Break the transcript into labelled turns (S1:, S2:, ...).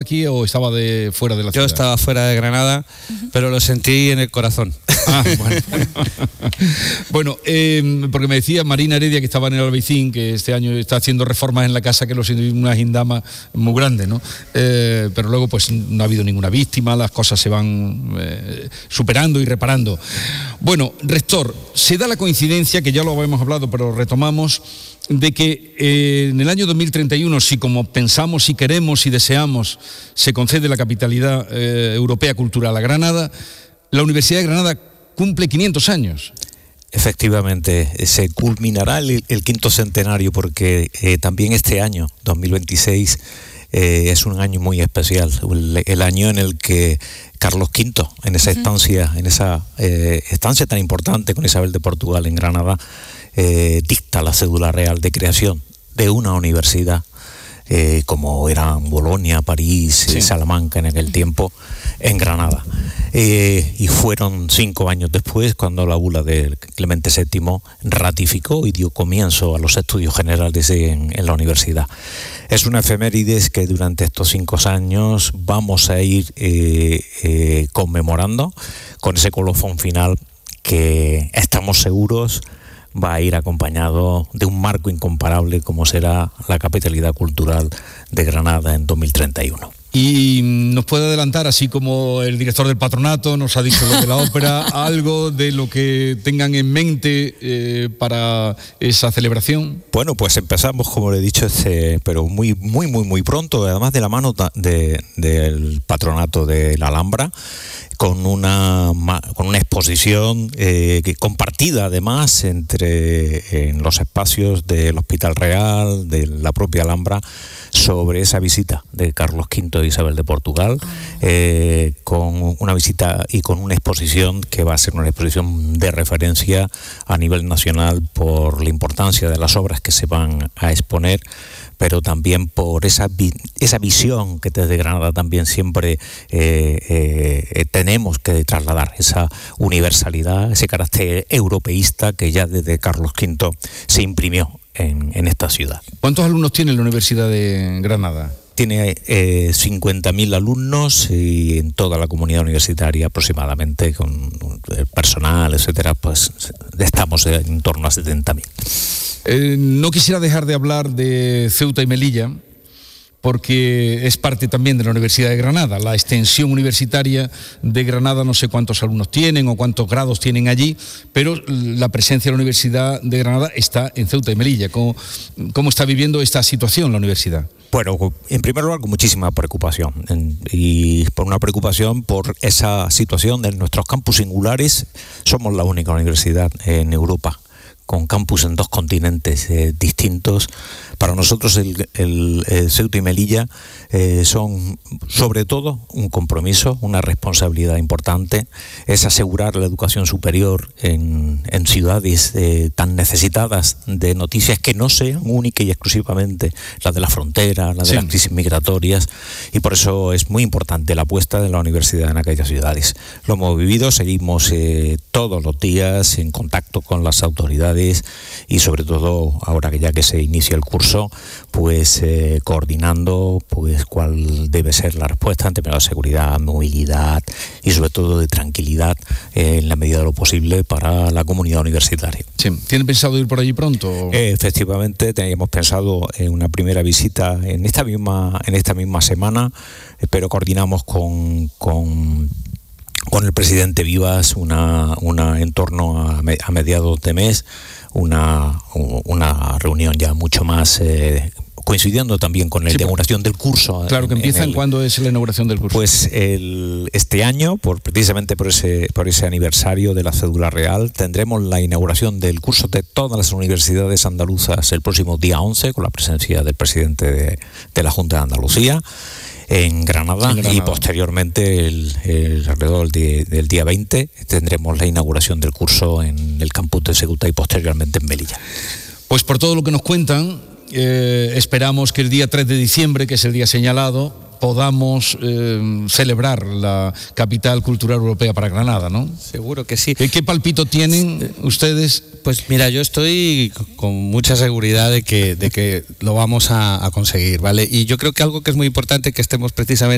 S1: aquí o estaba fuera de la ciudad?
S2: Yo estaba fuera de Granada, pero lo sentí en el corazón.
S1: Ah, bueno. Porque me decía Marina Heredia, que estaba en el Albaicín, que este año está haciendo reformas en la casa, que lo siento, una gindama muy grande, ¿no? Pero luego pues no ha habido ninguna víctima, las cosas se van superando y reparando. Bueno, rector, se da la coincidencia, que ya lo habíamos hablado, pero retomamos, de que en el año 2031, si como pensamos, si queremos, si deseamos, se concede la capitalidad europea cultural a Granada, la Universidad de Granada cumple 500 años.
S3: Efectivamente, se culminará el quinto centenario, porque también este año, 2026, es un año muy especial, el año en el que Carlos V, en esa estancia tan importante con Isabel de Portugal en Granada, dicta la cédula real de creación de una universidad, como eran Bolonia, París, Salamanca en aquel tiempo, en Granada. Y fueron 5 años después cuando la bula de Clemente VII ratificó y dio comienzo a los estudios generales en la universidad. Es una efemérides que durante estos 5 años vamos a ir conmemorando con ese colofón final que estamos seguros va a ir acompañado de un marco incomparable como será la capitalidad cultural de Granada en 2031.
S1: Y nos puede adelantar, así como el director del patronato nos ha dicho lo de la ópera, algo de lo que tengan en mente para esa celebración.
S3: Bueno, pues empezamos, como le he dicho, pero muy pronto, además de la mano del patronato de la Alhambra, con una exposición compartida además en los espacios del Hospital Real, de la propia Alhambra, sobre esa visita de Carlos V e Isabel de Portugal, con una visita y con una exposición que va a ser una exposición de referencia a nivel nacional por la importancia de las obras que se van a exponer, pero también por esa visión que desde Granada también siempre tenemos que trasladar, esa universalidad, ese carácter europeísta que ya desde Carlos V se imprimió en esta ciudad.
S1: ¿Cuántos alumnos tiene la Universidad de Granada?
S3: Tiene 50.000 alumnos y en toda la comunidad universitaria aproximadamente, con el personal, etcétera, pues estamos en torno a 70.000.
S1: No quisiera dejar de hablar de Ceuta y Melilla, porque es parte también de la Universidad de Granada. La extensión universitaria de Granada, no sé cuántos alumnos tienen o cuántos grados tienen allí, pero la presencia de la Universidad de Granada está en Ceuta y Melilla. ¿Cómo está viviendo esta situación la universidad?
S3: Bueno, en primer lugar, con muchísima preocupación, y por una preocupación por esa situación de nuestros campus singulares. Somos la única universidad en Europa con campus en 2 continentes distintos. Para nosotros el Ceuta y Melilla son sobre todo un compromiso, una responsabilidad importante, es asegurar la educación superior en ciudades tan necesitadas de noticias que no sean únicas y exclusivamente las de la frontera, las de las crisis migratorias, y por eso es muy importante la apuesta de la universidad en aquellas ciudades. Lo hemos vivido, seguimos todos los días en contacto con las autoridades y sobre todo ahora que se inicia el curso, pues coordinando pues cuál debe ser la respuesta en términos de seguridad, movilidad y sobre todo de tranquilidad en la medida de lo posible para la comunidad universitaria.
S1: Sí. ¿Tienen pensado ir por allí pronto?
S3: Efectivamente, teníamos pensado en una primera visita en esta misma semana, pero coordinamos con el presidente Vivas en torno a mediados de mes, una reunión ya mucho más coincidiendo también con la inauguración del curso.
S1: Claro, que empiezan. ¿Cuándo es la inauguración del curso?
S3: Pues este año, precisamente por ese aniversario de la cédula real, tendremos la inauguración del curso de todas las universidades andaluzas el próximo día 11, con la presencia del presidente de la Junta de Andalucía, en Granada, y posteriormente alrededor del día 20 tendremos la inauguración del curso en el campus de Ceuta y posteriormente en Melilla.
S1: Pues por todo lo que nos cuentan, esperamos que el día 3 de diciembre, que es el día señalado, podamos celebrar la capital cultural europea para Granada, ¿no?
S2: Seguro que sí.
S1: ¿Qué palpito tienen ustedes?
S2: Pues mira, yo estoy con mucha seguridad de que lo vamos a conseguir, ¿vale? Y yo creo que algo que es muy importante que estemos precisamente